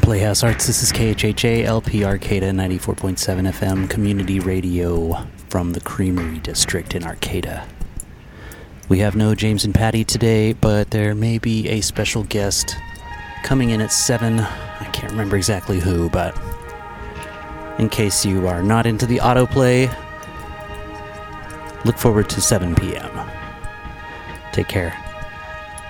Playhouse Arts. This is KHHA LP Arcata 94.7 FM community radio from the Creamery District in Arcata. We have no James and Patty today, but there may be a special guest coming in at 7. I can't remember exactly who, but in case you are not into the autoplay, look forward to 7 p.m. Take care.